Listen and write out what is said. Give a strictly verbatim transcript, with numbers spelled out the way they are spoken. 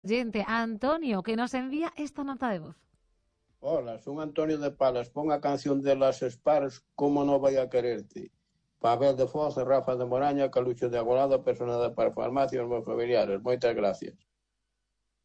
Oyente Antonio, que nos envía esta nota de voz. Hola, son Antonio de Palas. Pon a canción de las Spars, Como no voy a quererte. Pavel de Foz, Rafa de Moraña, Calucho de Agolado, personal para farmacia, os meus familiares. Moitas gracias.